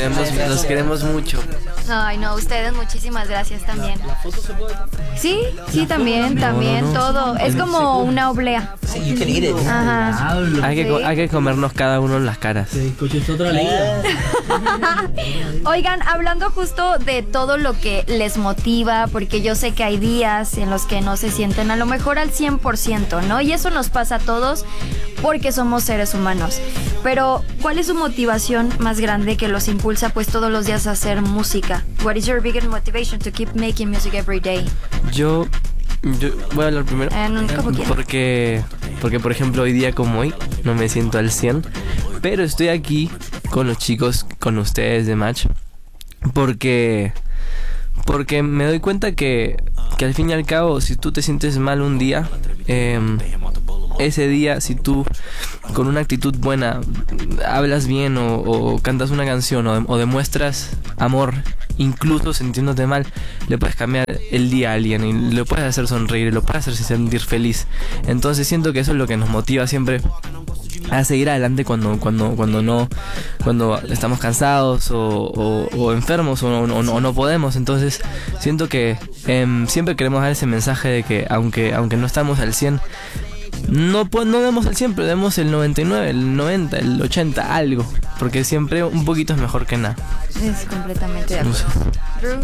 los queremos mucho. Ay, no, ustedes muchísimas gracias también. Sí, sí, también, todo. Es como una oblea. Ajá. Hay que comernos cada uno en las caras. Oigan, hablando justo de todo lo que les motiva, porque yo sé que hay días en los que no se sienten a lo mejor al 100%, ¿no? Y eso nos pasa a todos porque somos seres humanos. Pero, ¿cuál es su motivación más grande que los impulsa pues todos los días a hacer música? What is your biggest motivation to keep making music every day? Yo voy a hablar primero. Porque por ejemplo hoy día como hoy no me siento al 100, pero estoy aquí con los chicos, con ustedes de Match, porque me doy cuenta que al fin y al cabo, si tú te sientes mal un día, ese día, si tú con una actitud buena hablas bien o cantas una canción o demuestras amor, incluso sintiéndote mal, le puedes cambiar el día a alguien y lo puedes hacer sonreír, lo puedes hacer sentir feliz. Entonces siento que eso es lo que nos motiva siempre a seguir adelante cuando estamos cansados o enfermos o no podemos. Entonces siento que siempre queremos dar ese mensaje de que aunque no estamos al 100, no demos el 100, pero demos el 99, el 90, el 80, algo, porque siempre un poquito es mejor que nada. Es completamente de acuerdo. Drew?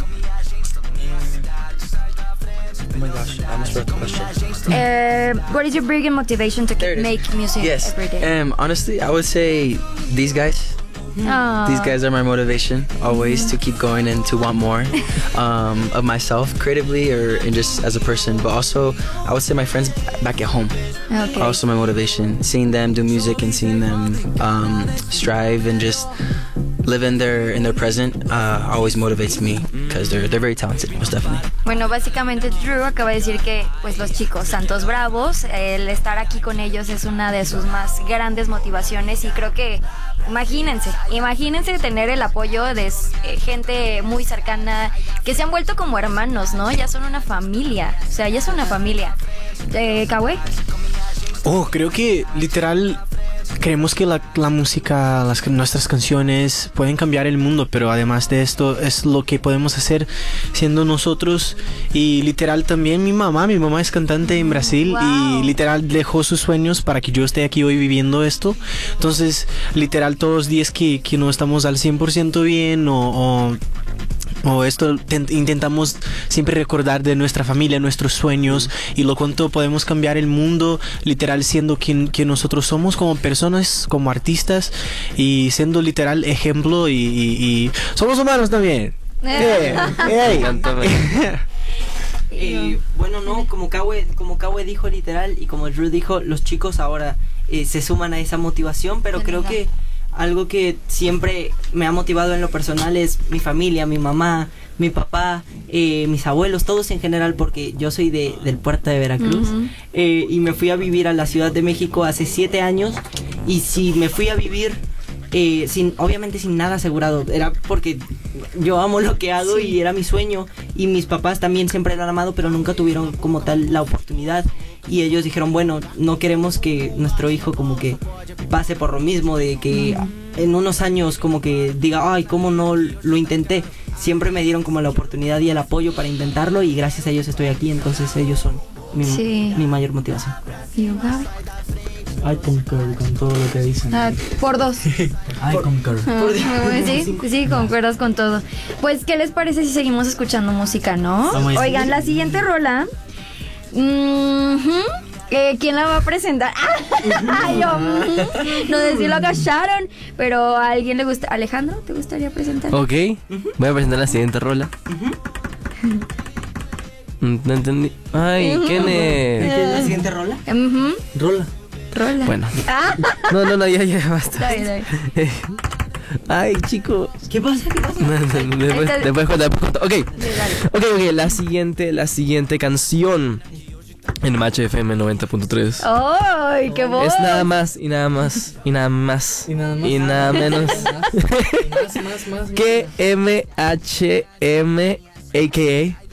Oh my gosh, I misread the question. What is your biggest motivation to make music every day? Honestly, I would say these guys. Aww. These guys are my motivation always to keep going and to want more of myself creatively and just as a person. But also, I would say my friends back at home Okay. are also my motivation. Seeing them do music and seeing them strive and just live in their present always motivates me because they're very talented, most definitely. Bueno, básicamente Drew acaba de decir que pues los chicos Santos Bravos, el estar aquí con ellos es una de sus más grandes motivaciones y creo que imagínense tener el apoyo de gente muy cercana que se han vuelto como hermanos, ¿no? Ya son una familia, o sea, ya es una familia. ¿Kawe? Creo que literal creemos que la música, nuestras canciones pueden cambiar el mundo, pero además de esto es lo que podemos hacer siendo nosotros. Y literal también mi mamá es cantante en Brasil. Wow. Y literal dejó sus sueños para que yo esté aquí hoy viviendo esto. Entonces literal todos los días que no estamos al 100% bien o esto intentamos siempre recordar de nuestra familia, nuestros sueños y lo cuánto podemos cambiar el mundo, literal siendo quien nosotros somos como personas, como artistas y siendo literal ejemplo y somos humanos también. Bueno, no, como Kawe dijo literal y como Drew dijo, los chicos ahora se suman a esa motivación, pero creo que algo que siempre me ha motivado en lo personal es mi familia, mi mamá, mi papá, mis abuelos, todos en general, porque yo soy del puerto de Veracruz. Y me fui a vivir a la Ciudad de México hace 7 años y si me fui a vivir obviamente sin nada asegurado, era porque yo amo lo que hago y era mi sueño y mis papás también siempre lo han amado, pero nunca tuvieron como tal la oportunidad y ellos dijeron, bueno, no queremos que nuestro hijo como que pase por lo mismo, de que en unos años como que diga, ay, cómo no lo intenté. Siempre me dieron como la oportunidad y el apoyo para intentarlo y gracias a ellos estoy aquí, entonces ellos son mi mayor motivación. ¿Y Gaby? I concur con todo lo que dicen. Por 2. I concur. Sí, concuerdas con todo. Pues, ¿qué les parece si seguimos escuchando música, no? Oigan, la siguiente rola. ¿Quién la va a presentar? No sé si lo callaron, pero a alguien le gusta. Alejandro, ¿te gustaría presentar? Ok, voy a presentar la siguiente rola. No entendí. Ay, ¿quién es? ¿Qué es la siguiente rola? Rola. Bueno. No, ya basta. Está bien. Ay, chico. ¿Qué pasa? Después cuento. Ok, la siguiente canción en Match FM 90.3. ¡Ay, qué voz! Es nada más y nada más y nada más y nada menos Más. que MHM, a.k.a.